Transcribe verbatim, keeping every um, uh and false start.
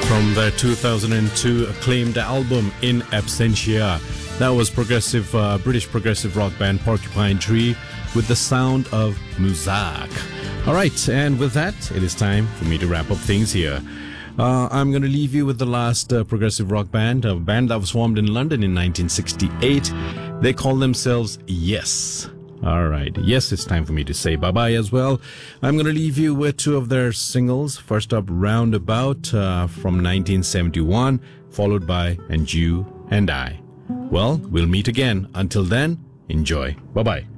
From their two thousand two acclaimed album In Absentia, that was progressive uh, British progressive rock band Porcupine Tree with the sound of Muzak. All right, and with that, it is time for me to wrap up things here. Uh, I'm going to leave you with the last uh, progressive rock band, a band that was formed in London in nineteen sixty-eight. They call themselves Yes. All right. Yes, it's time for me to say bye-bye as well. I'm going to leave you with two of their singles. First up, Roundabout uh, from nineteen seventy-one, followed by And You and I. Well, we'll meet again. Until then, enjoy. Bye-bye.